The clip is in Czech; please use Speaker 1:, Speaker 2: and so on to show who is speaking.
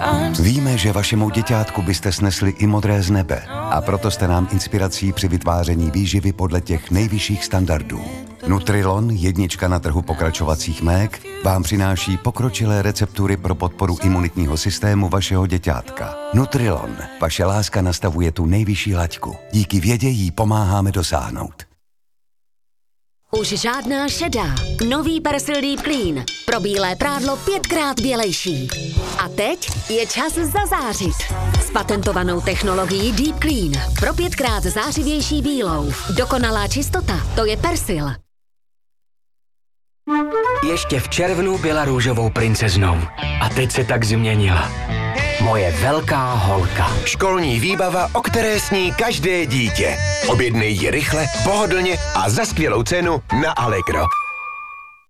Speaker 1: Víme, že vašemu děťátku byste snesli i modré z nebe a proto jste nám inspirací při vytváření výživy podle těch nejvyšších standardů. Nutrilon, jednička na trhu pokračovacích mlék, vám přináší pokročilé receptury pro podporu imunitního systému vašeho děťátka. Nutrilon, vaše láska nastavuje tu nejvyšší laťku. Díky vědě jí pomáháme dosáhnout.
Speaker 2: Už žádná šedá. Nový Persil Deep Clean. Pro bílé prádlo 5krát bělejší. A teď je čas zazářit. S patentovanou technologií Deep Clean. Pro 5krát zářivější bílou. Dokonalá čistota, to je Persil.
Speaker 3: Ještě v červnu byla růžovou princeznou. A teď se tak změnila. Moje velká holka.
Speaker 4: Školní výbava, o které sní každé dítě. Objednej ji rychle, pohodlně a za skvělou cenu na Allegro.